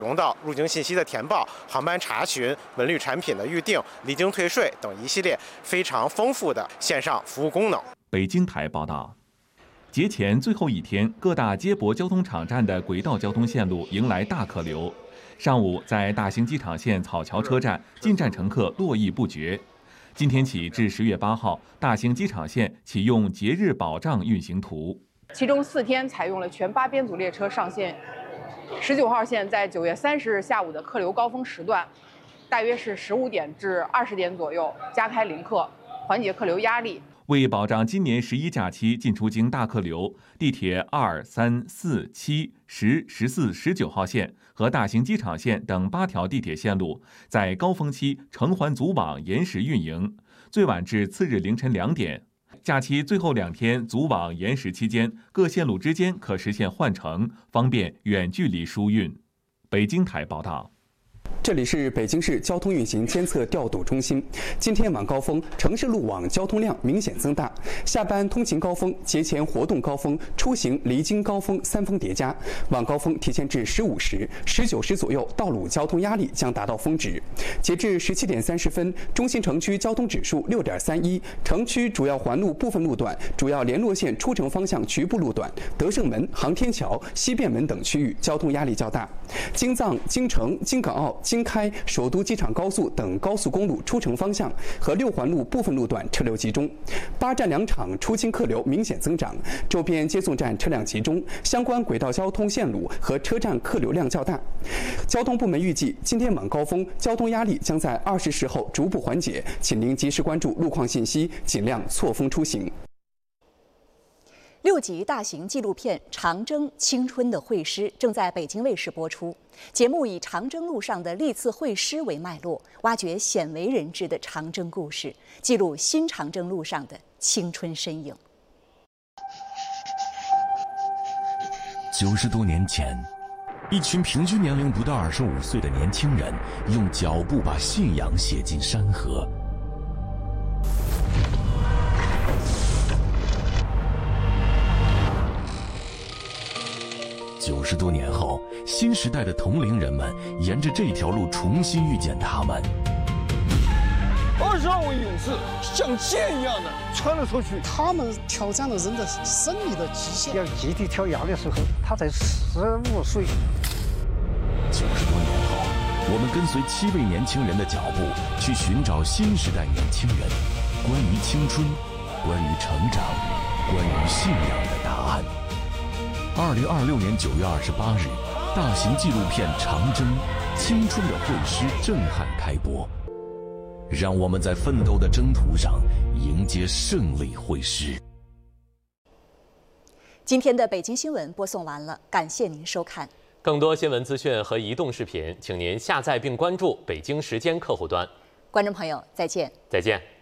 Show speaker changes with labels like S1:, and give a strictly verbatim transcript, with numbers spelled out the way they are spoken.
S1: 融到入境信息的填报、航班查询、文旅产品的预订、离京退税等一系列非常丰富的线上服务功能。
S2: 北京台报道，节前最后一天，各大接驳交通场站的轨道交通线路迎来大客流。上午，在大兴机场线草桥车站，进站乘客络绎不绝。今天起至十月八号，大兴机场线启用节日保障运行图，
S3: 其中四天采用了全八编组列车上线。十九号线在九月三十日下午的客流高峰时段，大约是十五点至二十点左右加开临客，缓解客流压力。
S2: 为保障今年十一假期进出京大客流，地铁二、三、四、七、十、十四、十九号线和大兴机场线等八条地铁线路在高峰期承环组网延时运营，最晚至次日凌晨两点。假期最后两天组网延时期间，各线路之间可实现换乘，方便远距离疏运。北京台报道。
S4: 这里是北京市交通运行监测调度中心。今天晚高峰，城市路网交通量明显增大，下班通勤高峰、节前活动高峰、出行离京高峰三峰叠加。晚高峰提前至十五时、十九时左右，道路交通压力将达到峰值。截至十七点三十分，中心城区交通指数六点三一，城区主要环路部分路段、主要联络线出城方向局部路段、德胜门、航天桥、西便门等区域交通压力较大。京藏、京承、京港澳、京开、首都机场高速等高速公路出城方向和六环路部分路段车流集中，八站两场出京客流明显增长，周边接送站车辆集中，相关轨道交通线路和车站客流量较大。交通部门预计，今天晚高峰交通压力将在二十时后逐步缓解，请您及时关注路况信息，尽量错峰出行。
S5: 六集大型纪录片《长征：青春的会师》正在北京卫视播出。节目以长征路上的历次会师为脉络，挖掘鲜为人知的长征故事，记录新长征路上的青春身影。
S6: 九十多年前，一群平均年龄不到二十五岁的年轻人，用脚步把信仰写进山河。九十多年后，新时代的同龄人们沿着这条路重新遇见他们。
S7: 二十二位勇士像箭一样的穿了出去，
S8: 他们挑战了人的生理的极限。
S9: 要集体跳崖的时候，他才十五岁。
S6: 九十多年后，我们跟随七位年轻人的脚步，去寻找新时代年轻人关于青春、关于成长、关于信仰的答案。二零二六年九月二十八日，大型纪录片《长征：青春的会师》震撼开播，让我们在奋斗的征途上迎接胜利会师。
S5: 今天的北京新闻播送完了，感谢您收看。
S10: 更多新闻资讯和移动视频，请您下载并关注北京时间客户端。
S5: 观众朋友，再见。
S10: 再见。